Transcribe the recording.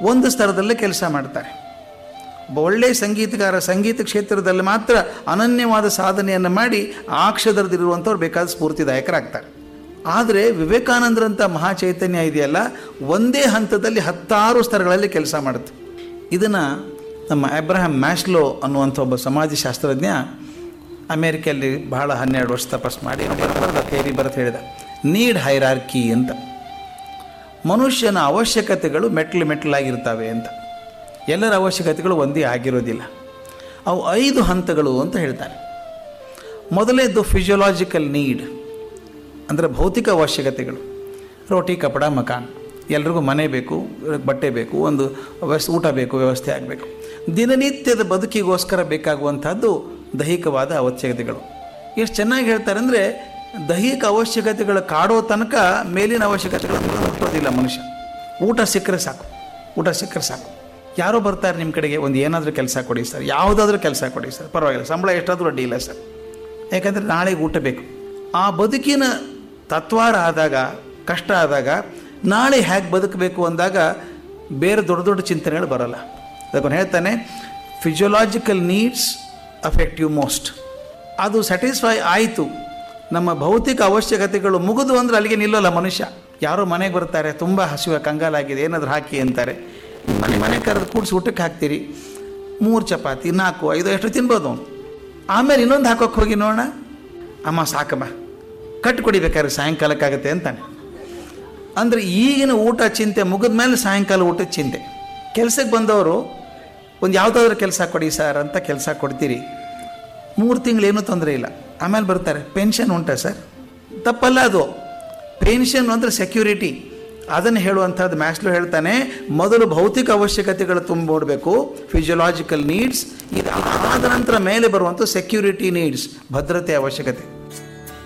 ಒಂದು ಸ್ತರದಲ್ಲೇ ಕೆಲಸ ಮಾಡ್ತಾರೆ. ಒಬ್ಬ ಒಳ್ಳೆಯ ಸಂಗೀತಗಾರ ಸಂಗೀತ ಕ್ಷೇತ್ರದಲ್ಲಿ ಮಾತ್ರ ಅನನ್ಯವಾದ ಸಾಧನೆಯನ್ನು ಮಾಡಿ ಆ ಕ್ಷೇತ್ರದಲ್ಲಿರುವಂಥವ್ರು ಬೇಕಾದ ಸ್ಫೂರ್ತಿದಾಯಕರಾಗ್ತಾರೆ. ಆದರೆ ವಿವೇಕಾನಂದರಂಥ ಮಹಾಚೈತನ್ಯ ಇದೆಯಲ್ಲ, ಒಂದೇ ಹಂತದಲ್ಲಿ 10 ಸ್ತರಗಳಲ್ಲಿ ಕೆಲಸ ಮಾಡುತ್ತೆ. ಇದನ್ನು ನಮ್ಮ ಅಬ್ರಹಾಂ ಮ್ಯಾಸ್ಲೋ ಅನ್ನುವಂಥ ಒಬ್ಬ ಸಮಾಜಶಾಸ್ತ್ರಜ್ಞ ಅಮೇರಿಕೆಯಲ್ಲಿ ಬಹಳ 12 ವರ್ಷ ತಪಸ್ ಮಾಡಿ ಥಿಯರಿ ಬರೆದು ಹೇಳಿದ, ನೀಡ್ ಹೈರಾರ್ಕಿ ಅಂತ. ಮನುಷ್ಯನ ಅವಶ್ಯಕತೆಗಳು ಮೆಟ್ಲಾಗಿರ್ತವೆ ಅಂತ. ಎಲ್ಲರ ಅವಶ್ಯಕತೆಗಳು ಒಂದೇ ಆಗಿರೋದಿಲ್ಲ. ಅವು 5 ಹಂತಗಳು ಅಂತ ಹೇಳ್ತಾರೆ. ಮೊದಲೇದು ಫಿಸಿಯೋಲಾಜಿಕಲ್ ನೀಡ್, ಅಂದರೆ ಭೌತಿಕ ಅವಶ್ಯಕತೆಗಳು. ರೋಟಿ ಕಪಡ ಮಕಾನ್, ಎಲ್ರಿಗೂ ಮನೆ ಬೇಕು, ಬಟ್ಟೆ ಬೇಕು, ಒಂದು ಊಟ ಬೇಕು, ವ್ಯವಸ್ಥೆ ಆಗಬೇಕು. ದಿನನಿತ್ಯದ ಬದುಕಿಗೋಸ್ಕರ ಬೇಕಾಗುವಂಥದ್ದು ದೈಹಿಕವಾದ ಅವಶ್ಯಕತೆಗಳು. ಎಷ್ಟು ಚೆನ್ನಾಗಿ ಹೇಳ್ತಾರೆ ಅಂದರೆ, ದೈಹಿಕ ಅವಶ್ಯಕತೆಗಳು ಕಾಡೋ ತನಕ ಮೇಲಿನ ಅವಶ್ಯಕತೆಗಳನ್ನು ಮುಟ್ಟೋದಿಲ್ಲ ಮನುಷ್ಯ. ಊಟ ಸಿಕ್ಕರೆ ಸಾಕು. ಯಾರೋ ಬರ್ತಾರೆ ನಿಮ್ಮ ಕಡೆಗೆ, ಒಂದು ಏನಾದರೂ ಕೆಲಸ ಕೊಡಿ ಸರ್, ಯಾವುದಾದ್ರೂ ಕೆಲಸ ಕೊಡಿ ಸರ್, ಪರವಾಗಿಲ್ಲ, ಸಂಬಳ ಎಷ್ಟಾದರೂ ಅಡ್ಡಿ ಇಲ್ಲ ಸರ್, ಯಾಕಂದರೆ ನಾಳೆಗೆ ಊಟ ಬೇಕು. ಆ ಬದುಕಿನ ತತ್ವಾರ ಆದಾಗ, ಕಷ್ಟ ಆದಾಗ, ನಾಳೆ ಹೇಗೆ ಬದುಕಬೇಕು ಅಂದಾಗ ಬೇರೆ ದೊಡ್ಡ ಚಿಂತನೆಗಳು ಬರೋಲ್ಲ. ಅದಕ್ಕೆ ಹೇಳ್ತಾನೆ, physiological needs affect you most. ಅದು ಸ್ಯಾಟಿಸ್ಫೈ ಆಯಿತು, ನಮ್ಮ ಭೌತಿಕ ಅವಶ್ಯಕತೆಗಳು ಮುಗಿದು ಅಂದರೆ ಅಲ್ಲಿಗೆ ನಿಲ್ಲೋಲ್ಲ ಮನುಷ್ಯ. ಯಾರೋ ಮನೆಗೆ ಬರ್ತಾರೆ, ತುಂಬ ಹಸಿವೆ, ಕಂಗಾಲಾಗಿದೆ, ಏನಾದರೂ ಹಾಕಿ ಅಂತಾರೆ. ಮನೆ ಕರೆದು ಕೂಡಿಸಿ ಊಟಕ್ಕೆ ಹಾಕ್ತೀರಿ, 3 ಚಪಾತಿ 4 5 ಎಷ್ಟು ತಿನ್ಬೋದು ಅವನು. ಆಮೇಲೆ ಇನ್ನೊಂದು ಹಾಕೋಕ್ಕೆ ಹೋಗಿ ನೋಡೋಣ, ಅಮ್ಮ ಸಾಕಮ್ಮ, ಕಟ್ಟು ಕೊಡಿಬೇಕಾದ್ರೆ ಸಾಯಂಕಾಲಕ್ಕಾಗತ್ತೆ ಅಂತಾನೆ. ಅಂದರೆ ಈಗಿನ ಊಟ ಚಿಂತೆ ಮುಗಿದ ಮೇಲೆ ಸಾಯಂಕಾಲ ಊಟದ ಚಿಂತೆ. ಕೆಲಸಕ್ಕೆ ಬಂದವರು ಒಂದು ಯಾವುದಾದ್ರೂ ಕೆಲಸ ಕೊಡಿ ಸರ್ ಅಂತ ಕೆಲಸ ಕೊಡ್ತೀರಿ, 3 ತಿಂಗಳೇನೂ ತೊಂದರೆ ಇಲ್ಲ. ಆಮೇಲೆ ಬರ್ತಾರೆ, ಪೆನ್ಷನ್ ಉಂಟಾ ಸರ್? ತಪ್ಪಲ್ಲ ಅದು. ಪೆನ್ಷನ್ ಅಂದರೆ ಸೆಕ್ಯೂರಿಟಿ. ಅದನ್ನು ಹೇಳುವಂಥದ್ದು ಮ್ಯಾಸ್ಲೋ ಹೇಳ್ತಾನೆ, ಮೊದಲು ಭೌತಿಕ ಅವಶ್ಯಕತೆಗಳು ತುಂಬಿಡಬೇಕು, ಫಿಸಿಯೋಲಾಜಿಕಲ್ ನೀಡ್ಸ್. ಇದು ಆದ ನಂತರ ಮೇಲೆ ಬರುವಂಥ ಸೆಕ್ಯೂರಿಟಿ ನೀಡ್ಸ್, ಭದ್ರತೆ ಅವಶ್ಯಕತೆ.